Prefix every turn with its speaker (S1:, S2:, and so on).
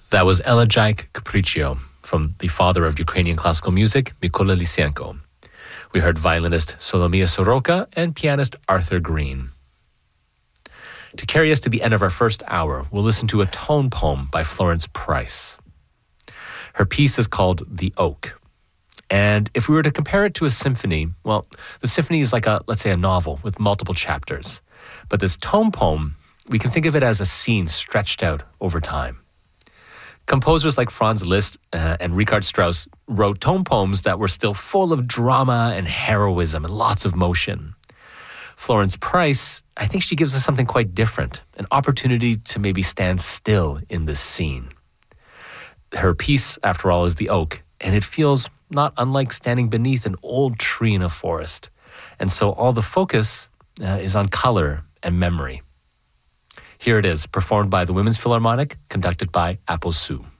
S1: That was Elegiac Capriccio from the father of Ukrainian classical music, Mykola Lysenko. We heard violinist Solomia Soroka and pianist Arthur Green. To carry us to the end of our first hour, we'll listen to a tone poem by Florence Price. Her piece is called The Oak. And if we were to compare it to a symphony, well, the symphony is like let's say a novel with multiple chapters. But this tone poem, we can think of it as a scene stretched out over time. Composers like Franz Liszt and Richard Strauss wrote tone poems that were still full of drama and heroism and lots of motion. Florence Price, I think she gives us something quite different, an opportunity to maybe stand still in this scene. Her piece, after all, is The Oak, and it feels not unlike standing beneath an old tree in a forest. And so all the focus is on color and memory. Here it is, performed by the Women's Philharmonic, conducted by Apo Sue.